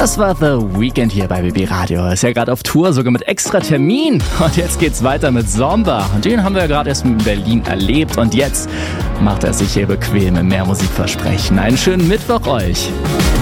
Das war The Weeknd hier bei BB Radio. Er ist ja gerade auf Tour, sogar mit extra Termin. Und jetzt geht's weiter mit Zomba. Und den haben wir ja gerade erst in Berlin erlebt. Und jetzt macht er sich hier bequem im Mehr Musikversprechen. Einen schönen Mittwoch euch.